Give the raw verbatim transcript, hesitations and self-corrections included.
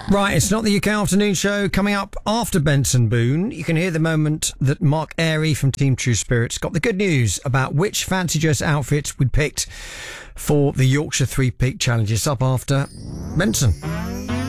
Right, it's not the U K Afternoon Show. Coming up after Benson Boone, you can hear the moment that Mark Airy from Team True Spirits got the good news about which fancy dress outfit we'd picked for the Yorkshire Three Peak Challenge. It's up after Benson.